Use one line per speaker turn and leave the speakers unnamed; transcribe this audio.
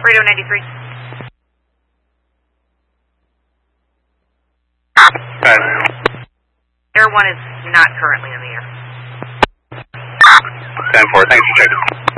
Radio 93. Air 1 is not currently in the air.
10-4, thanks for checking.